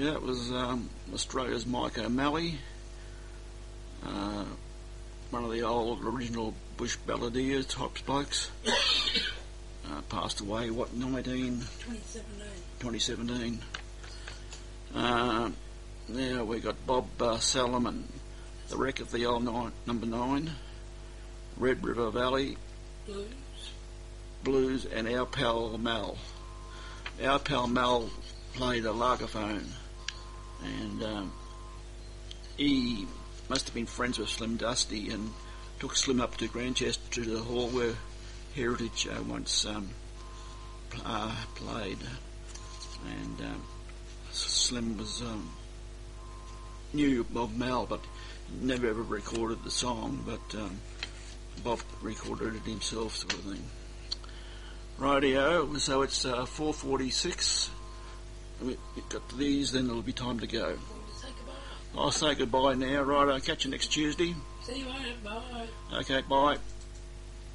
Yeah, that was Australia's Mike O'Malley, one of the old original bush balladeers type blokes. Passed away, 2017. Now we got Bob Salomon, The Wreck of the Old Number 9, Red River Valley Blues, and Our Pal Mal. Our Pal Mal played a Lagerphone, and he must have been friends with Slim Dusty and took Slim up to Grantchester to the hall where Heritage once played, and Slim was knew Bob Mal, but never ever recorded the song, but Bob recorded it himself, sort of thing. Rightio, so it's 4:46. We've got these, then it'll be time to go. I'll say goodbye now. Right, I'll catch you next Tuesday. See you later. Bye. Okay, bye.